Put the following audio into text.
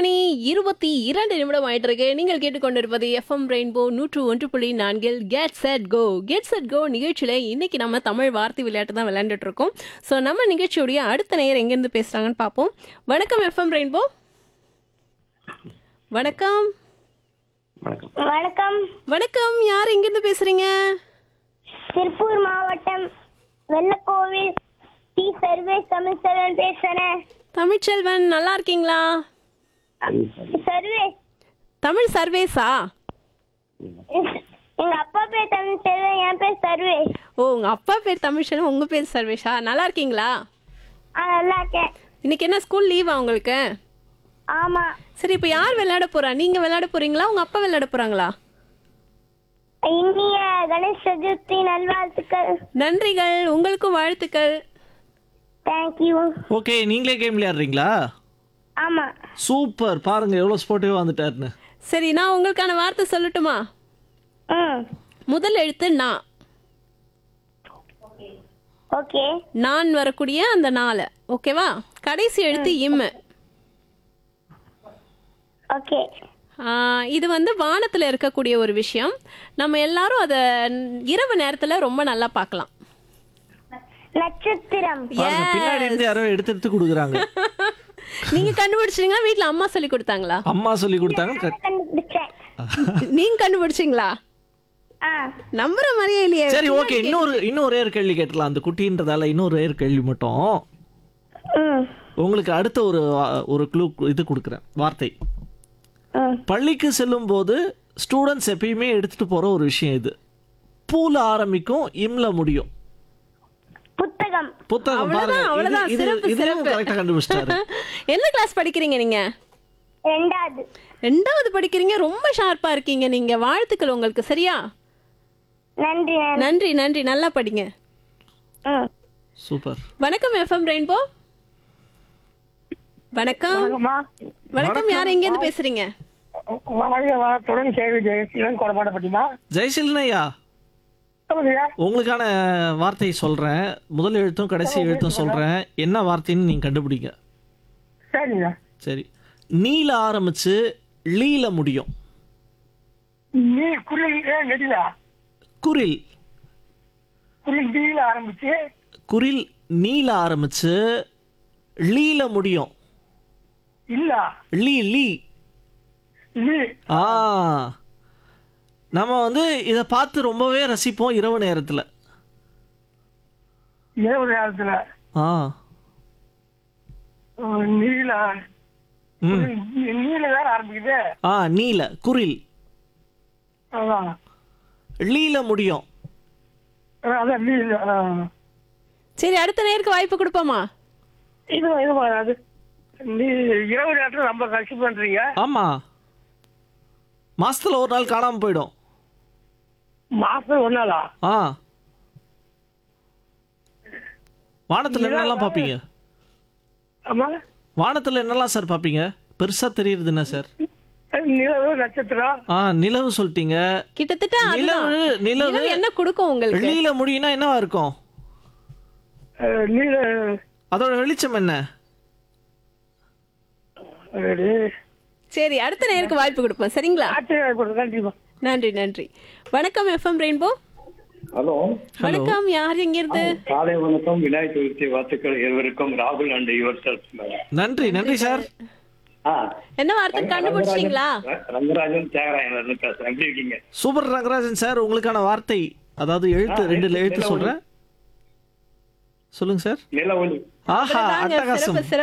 மணி 22 ஆயிட்டு இருக்கு. நீங்கள் கேட்டுக்கொண்டிருப்பது FM rainbow 101.4 get set go. Get set go நிகழ்ச்சியில இன்னைக்கு நம்ம தமிழ் வார்த்தை விளையாட்டு தான் விளையாண்டுட்டு இருக்கோம். ஸோ நம்ம நிகழ்ச்சியுடைய அடுத்த நேயர் எங்கேருந்து பேசுறாங்கன்னு பார்ப்போம். வணக்கம் எஃப்எம் ரெயின்போ. வணக்கம். வணக்கம். வணக்கம். யார் எங்கேருந்து பேசுறீங்க? திருப்பூர் மாவட்டம் வெள்ளக்கோவில் டி சர்வேஸ் தமிழ்செல்வன் பேசுறேன். தமிழ்ச்செல்வன் நல்லா இருக்கீங்களா? சர்வேஸ். தமிழ் சர்வேஸா? எங்க அப்பா பேர் தமிழ்செல்வன், என் பேர் சர்வேஸ். ஓ, உங்க அப்பா பேர் தமிழ்ச்செல்வன், உங்க பேர் சர்வேஷா? நல்லா இருக்கீங்களா? நல்லா இருக்கேன். இன்னைக்கு என்ன ஸ்கூல் லீவா உங்களுக்கு? ஆமா. சரி, இப்போ யார் விளையாட போறா? நீங்க விளையாட போறீங்களா, உங்க அப்பா விளையாட போறாங்களா? இனிய கணேஷ் சதுர்த்தி நல்வாழ்த்துக்கள். நன்றிகள், உங்களுக்கும் வாழ்த்துக்கள். தேங்க்யூ. ஓகே, நீங்களே கேம் விளையாடுறீங்களா? ஆமா. சூப்பர், பாருங்க எவ்வளோ ஸ்போர்ட்டிவாக வந்துட்டாருன்னு. சரி, நான் உங்களுக்கான வார்த்தை சொல்லட்டுமா? முதல் எழுத்து நா. ஓகே. நான் வரக்கூடிய அந்த நாளை, ஓகேவா? கடைசி எழுத்து இம்மு. ஓகே. இது வந்து வானத்துல இருக்கக்கூடிய ஒரு விஷயம். நம்ம எல்லாரும் அதை இரவு நேரத்துல ரொம்ப நல்லா பார்க்கலாம். நட்சத்திரம். பாருங்க, பின்னாடி இருந்து யாரோ எடுத்து கொடுக்குறாங்க. நீங்க கண்டுபிடிச்சீங்களா, வீட்ல அம்மா சொல்லி கொடுத்தாங்களா? அம்மா சொல்லி கொடுத்தாங்க. கண்டுபிடிச்சேன். நீங்க கண்டுபிடிச்சீங்களா? நம்புற மாதிரியே இல்லையே. சரி, ஓகே, இன்னொரு ஏர் கேள்வி கேட்டலாம். அந்த குட்டின்றதால இன்னொரு ஏர் கேள்வி மட்டும். உங்களுக்கு அடுத்த ஒரு க்ளூ இது கொடுக்குறேன், வார்த்தை. பள்ளிக்கு செல்லும் போது ஸ்டூடெண்ட்ஸ் எப்பயுமே எடுத்துட்டு போற ஒரு விஷயம் இது. பூல ஆரம்பிக்கும், இம்ல முடியும். புத்தகம். புத்தகம். பாருங்க, இதுவும் கரெக்டா கண்டுபிடிச்சிட்டாரு. என்ன கிளாஸ் படிக்கிறீங்க நீங்க? ரெண்டாவது படிக்கிறீங்க. ரொம்ப ஷார்ப்பா இருக்கீங்க நீங்க. வாழ்த்துக்கள் உங்களுக்கு. சரியா? நன்றி. நன்றி நன்றி, நல்லா படிங்க. சூப்பர். வணக்கம் எஃப்எம் ரெயின்போ. வணக்கம். வணக்கம், யார் எங்க இருந்து பேசுறீங்க? ஜெயசீலனையா, உங்களுக்கான வார்த்தை சொல்றேன். முதல் எழுத்தும் கடைசி எழுத்தும் சொல்றேன். என்ன வார்த்தைன்னு நீங்க கண்டுபிடிங்க. சரி. நீல ஆரம்பிச்சு லீல முடியும். குரில். குரில் நீல ஆரம்பிச்சு லீல முடியும். நம்ம வந்து இத பார்த்து ரொம்பவே ரசிப்போம் இரவு நேரத்துல. நீல குரில் லீல முடியும். சரி, அடுத்த நேருக்கு வாய்ப்பு கொடுப்போமா? இரவு நேரத்துல ரொம்ப கஷ்ட பண்றீங்க. ஆமா, மாசத்துல ஒரு நாள் காணாம போயிடும். மாசத்துல ஒரு நாளா? வானத்துல என்னெல்லாம் பாப்பீங்க? வானத்துல என்னெல்லாம் சார் பாப்பீங்க? பெருசா தெரியுது என்ன சார்? நிலவு, நட்சத்திரம். நிலவு சொல்லிட்டீங்க. கிட்டத்தட்ட நிலவு என்ன கொடுக்கும் உங்களுக்கு? நீல முடியும்னா என்னவா இருக்கும்? அதோட வெளிச்சம் என்ன? சரி, அடுத்த நேருக்கு வாய்ப்பு கொடுப்போம். சரிங்களா? நன்றி நன்றி. வணக்கம் எஃப்எம் ரெயின்போ. ஹலோ. வணக்கம், யார் எங்க இருந்து? காலை வணக்கம். விநாயகர் சதுர்த்தி வாழ்த்துக்கள் இருவருக்கும். ராகுல் அண்ட் யுவர் செல்ஃப். நன்றி நன்றி சார். என்ன வார்த்தை கண்டுபிடிச்சீங்களா? ரங்கராஜன் தியாகராயன் பேசுறேன். எப்படி இருக்கீங்க? Super Rangarajan sir. உங்களுக்கான வார்த்தை, அதாவது எழுத்து, 2 எழுத்து சொல்றேன். சொல்லுங்க சார். நிலவொளி. ஆஹா, அட்டகாசம்.